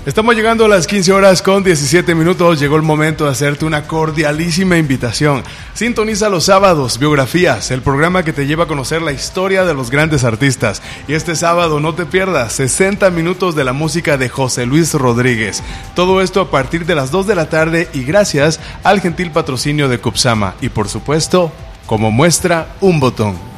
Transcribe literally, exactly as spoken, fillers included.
Estamos llegando a las quince horas con diecisiete minutos. Llegó el momento de hacerte una cordialísima invitación. Sintoniza los sábados Biografías, el programa que te lleva a conocer la historia de los grandes artistas. Y este sábado no te pierdas sesenta minutos de la música de José Luis Rodríguez. Todo esto a partir de las dos de la tarde y gracias al gentil patrocinio de Cupsama. Y por supuesto, como muestra, un botón.